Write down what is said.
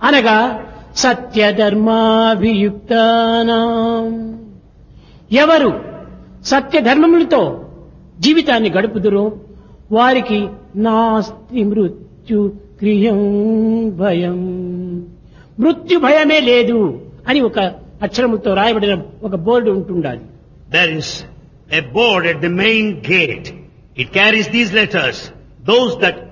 అనగా సత్యధర్మాభియుక్తానాం. ఎవరు సత్యధర్మములతో జీవితాన్ని గడుపుదురో వారికి నాస్తి మృత్యు క్రియం భయం. మృత్యు భయమే లేదు అని ఒక అక్షరముతో రాయబడిన ఒక బోర్డు ఉంటుండాలి. There is a board at the main gate. It carries these letters. Those that